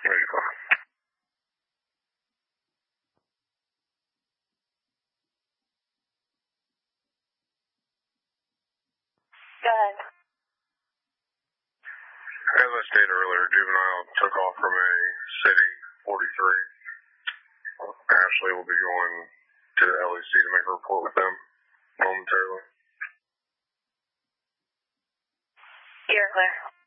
There you go. Go ahead. As I stated earlier, juvenile took off from a city 43. Ashley will be going to the LEC to make a report with them momentarily. You're clear.